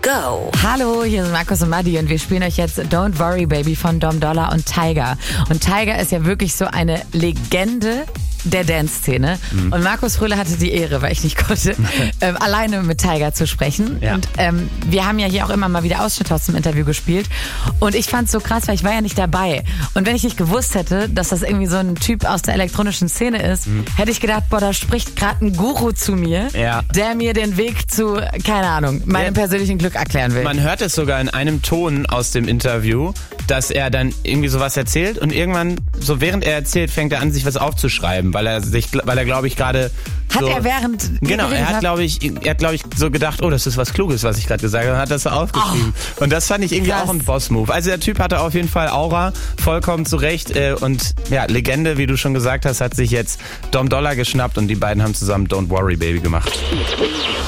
go. Hallo, hier sind Markus und Maddi und wir spielen euch jetzt Don't Worry Baby von Dom Dolla und Tyga. Und Tyga ist ja wirklich so eine Legende der Dance-Szene. Und Markus Fröhle hatte die Ehre, weil ich nicht konnte, alleine mit Tyga zu sprechen. Ja. Und wir haben ja hier auch immer mal wieder Ausschnitte aus dem Interview gespielt. Und ich fand es so krass, weil ich war ja nicht dabei. Und wenn ich nicht gewusst hätte, dass das irgendwie so ein Typ aus der elektronischen Szene ist, hätte ich gedacht, boah, da spricht gerade ein Guru zu mir, Ja. der mir den Weg zu, keine Ahnung, meinem persönlichen Glück erklären will. Man hört es sogar in einem Ton aus dem Interview, dass er dann irgendwie sowas erzählt und irgendwann, so während er erzählt, fängt er an, sich was aufzuschreiben, weil er glaube ich, gerade Hat so, er während... Genau, er hat, glaube ich, so gedacht, oh, das ist was Kluges, was ich gerade gesagt habe, und hat das so aufgeschrieben. Und das fand ich irgendwie krass. auch ein Boss-Move. Also der Typ hatte auf jeden Fall Aura, vollkommen zurecht. Und ja, Legende, wie du schon gesagt hast, hat sich jetzt Dom Dolla geschnappt und die beiden haben zusammen Don't Worry Baby gemacht.